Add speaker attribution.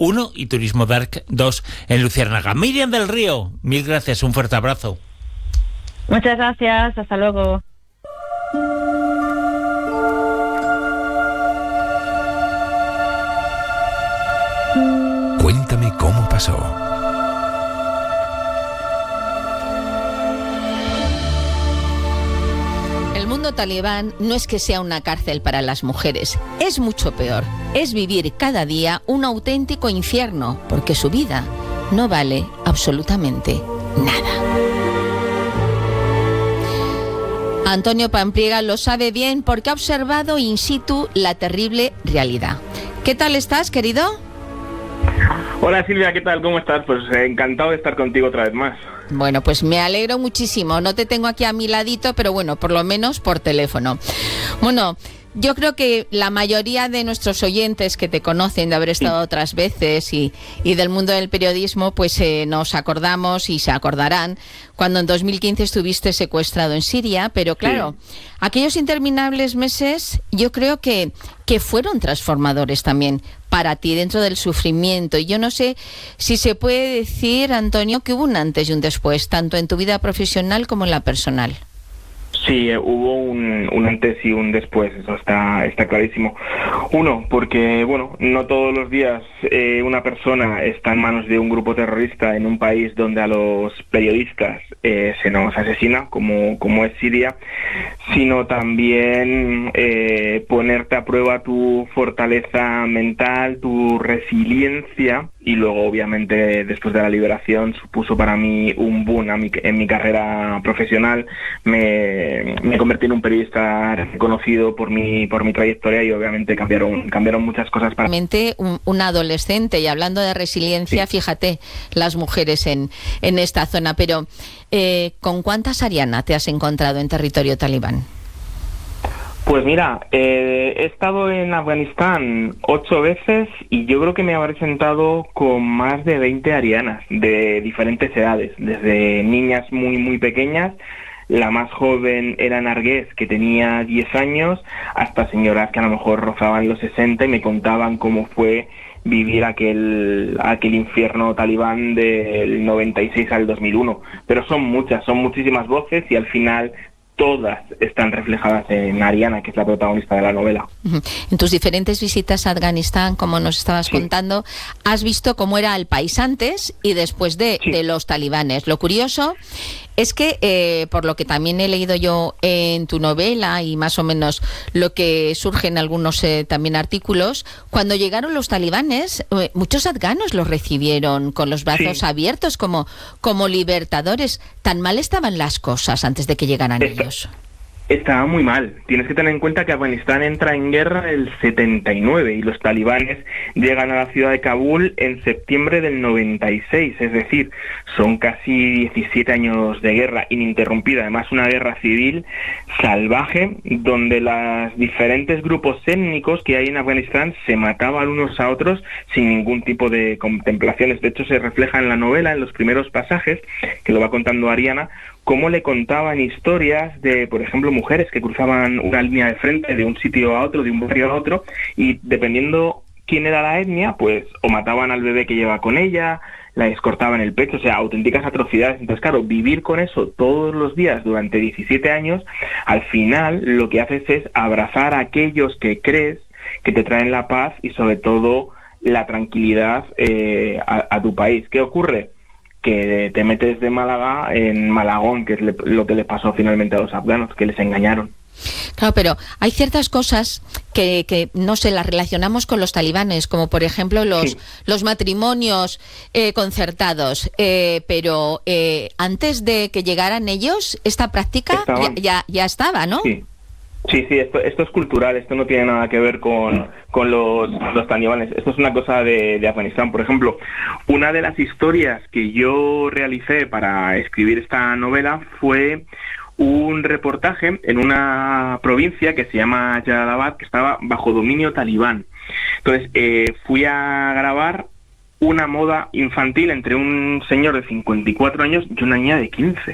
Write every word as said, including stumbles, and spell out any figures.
Speaker 1: uno y Turismo Dark dos en Luciérnaga. Miriam del Río, mil gracias, un fuerte abrazo.
Speaker 2: Muchas gracias, hasta luego.
Speaker 3: Cuéntame cómo pasó.
Speaker 4: El mundo talibán no es que sea una cárcel para las mujeres, es mucho peor. Es vivir cada día un auténtico infierno, porque su vida no vale absolutamente nada. Antonio Pampliega lo sabe bien porque ha observado in situ la terrible realidad. ¿Qué tal estás, querido?
Speaker 5: Hola Silvia, ¿qué tal? ¿Cómo estás? Pues eh, encantado de estar contigo otra vez más.
Speaker 4: Bueno, pues me alegro muchísimo. No te tengo aquí a mi ladito, pero bueno, por lo menos por teléfono. Bueno, yo creo que la mayoría de nuestros oyentes que te conocen de haber estado sí. otras veces y, y del mundo del periodismo, pues eh, nos acordamos y se acordarán cuando en dos mil quince estuviste secuestrado en Siria, pero claro, sí. aquellos interminables meses yo creo que, que fueron transformadores también para ti dentro del sufrimiento. Y yo no sé si se puede decir, Antonio, que hubo un antes y un después, tanto en tu vida profesional como en la personal.
Speaker 5: Sí, eh, hubo un, un antes y un después, eso está está clarísimo. Uno, porque, bueno, no todos los días eh, una persona está en manos de un grupo terrorista en un país donde a los periodistas eh, se nos asesina, como, como es Siria, sino también eh, ponerte a prueba tu fortaleza mental, tu resiliencia, y luego, obviamente, después de la liberación, supuso para mí un boom a mi, en mi carrera profesional. Me, me convertí en un periodista reconocido por mi por mi trayectoria y, obviamente, cambiaron cambiaron muchas cosas para
Speaker 4: mí. Un, un adolescente, y hablando de resiliencia, sí. fíjate, las mujeres en, en esta zona. Pero, eh, ¿con cuántas, Ariana, te has encontrado en territorio talibán?
Speaker 5: Pues mira, eh, he estado en Afganistán ocho veces y yo creo que me habré sentado con más de veinte arianas de diferentes edades, desde niñas muy muy pequeñas, la más joven era Nargués, que tenía diez años, hasta señoras que a lo mejor rozaban los sesenta y me contaban cómo fue vivir aquel aquel infierno talibán del noventa y seis al dos mil uno. Pero son muchas, son muchísimas voces y al final todas están reflejadas en Ariana, que es la protagonista de la novela.
Speaker 4: En tus diferentes visitas a Afganistán, como nos estabas sí. contando, has visto cómo era el país antes y después de, sí. de los talibanes. Lo curioso es que, eh, por lo que también he leído yo en tu novela y más o menos lo que surge en algunos eh, también artículos, cuando llegaron los talibanes, eh, muchos afganos los recibieron con los brazos sí. abiertos como, como libertadores. ¿Tan mal estaban las cosas antes de que llegaran Esta, ellos?
Speaker 5: Estaba muy mal. Tienes que tener en cuenta que Afganistán entra en guerra el setenta y nueve y los talibanes llegan a la ciudad de Kabul en septiembre del noventa y seis, es decir, son casi diecisiete años de guerra ininterrumpida, además una guerra civil salvaje donde los diferentes grupos étnicos que hay en Afganistán se mataban unos a otros sin ningún tipo de contemplaciones. De hecho, se refleja en la novela, en los primeros pasajes, que lo va contando Ariana, cómo le contaban historias de, por ejemplo, mujeres que cruzaban una línea de frente de un sitio a otro, de un barrio a otro, y dependiendo quién era la etnia, pues o mataban al bebé que lleva con ella, la escortaban el pecho, o sea, auténticas atrocidades. Entonces, claro, vivir con eso todos los días durante diecisiete años, al final lo que haces es abrazar a aquellos que crees que te traen la paz y sobre todo la tranquilidad eh, a, a tu país. ¿Qué ocurre? Que te metes de Málaga en Malagón, que es le, lo que les pasó finalmente a los afganos, que les engañaron.
Speaker 4: Claro, pero hay ciertas cosas que, que no sé, las relacionamos con los talibanes, como por ejemplo los, sí. los matrimonios eh, concertados, eh, pero eh, antes de que llegaran ellos, esta práctica ya, ya, ya estaba, ¿no?
Speaker 5: Sí. Sí, sí, esto, esto es cultural, esto no tiene nada que ver con, con los, los talibanes, esto es una cosa de, de Afganistán. Por ejemplo, una de las historias que yo realicé para escribir esta novela fue un reportaje en una provincia que se llama Jalalabad, que estaba bajo dominio talibán. Entonces, eh, fui a grabar una moda infantil entre un señor de cincuenta y cuatro años y una niña de quince.